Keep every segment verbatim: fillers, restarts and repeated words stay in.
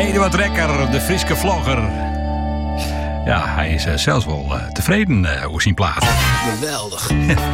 Eduard Rekker, de Frieske vlogger. Ja, hij is uh, zelfs wel uh, tevreden uh, hoe zijn plaats. Geweldig.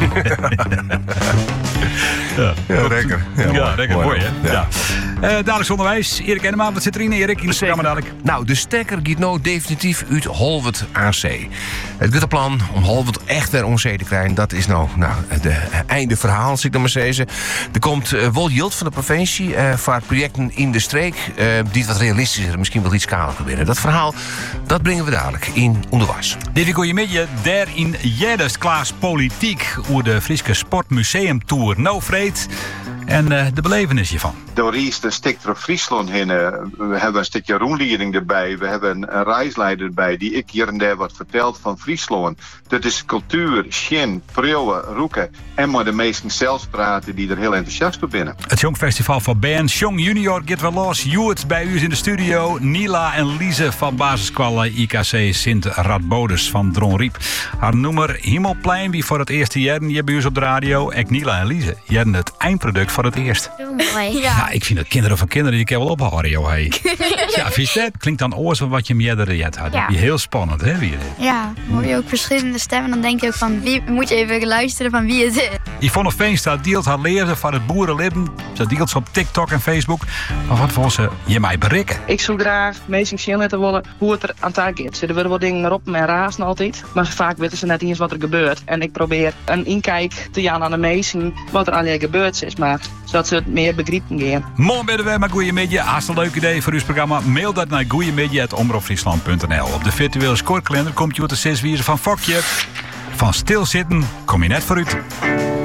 ja, ja, Rekker. Ja, ja Rekker, mooi, mooi hè? Ja. Ja. Uh, dadelijks onderwijs. Erik Enema, wat zit erin, Erik? In het programma dadelijk. Nou, de stekker gaat nou definitief uit Holwert aan zee. Het goede plan om Holwert echt weer om zee te krijgen, dat is nou, nou het einde verhaal, zeg ik dan maar zeggen. Er komt uh, wel yield van de provincie uh, voor projecten in de streek uh, die wat realistischer, misschien wel iets kaler binnen. Dat verhaal, dat brengen we dadelijk in onderwijs. Dit goeiemiddag, daar in Jeddes Klaas Politiek over de Frieske Sportmuseum Tour. Nou, Vreed. En uh, de belevenis hiervan. Door reist een stuk door Friesland heen. Uh, we hebben een stukje rondleiding erbij. We hebben een, een reisleider erbij die ik hier en daar wat vertelt van Friesland. Dat is cultuur, schien, preuwen, roeken. En maar de meesten zelfs praten die er heel enthousiast op binnen. Het Jongfestival van Band Jong Junior get wel los. Joert bij u in de studio. Nila en Lise van basisschool I K C Sint Radboudus van Dronriep. Haar noemer Hemelplein, wie voor het eerste jaar hier bij u op de radio. En Nila en Lise, jij het eindproduct voor het eerst. Heel mooi. Ja. Ja, ik vind dat kinderen van kinderen, die kan wel ophouden, joh. Hey. Ja, vind je dat? Klinkt dan oors van wat je meerdere jet had. Ja. Heel spannend, hè? Wie ja, hoor je ook verschillende stemmen, dan denk je ook van, wie moet je even luisteren van wie het is. Yvonne Veenstra deelt haar leerden van het boerenlibben. Ze deelt ze op TikTok en Facebook. Maar wat wil ze je mij berikken? Ik zou graag mensen zien laten willen hoe het er aan taak gaat. Er worden wel dingen erop en razen altijd. Maar vaak weten ze net eens wat er gebeurt. En ik probeer een inkijk te gaan aan de mensen wat er alleen gebeurd is. Maar zodat ze het meer begrijpen gaan. Morgen bidden wij maar Goeiemiddag. Haast een leuk idee voor uw programma. Mail dat naar goeiemiddag at omroep friesland punt n l. Op de virtuele scorekalender komt je uit de zes wiezen van Fokje. Van stilzitten kom je net vooruit.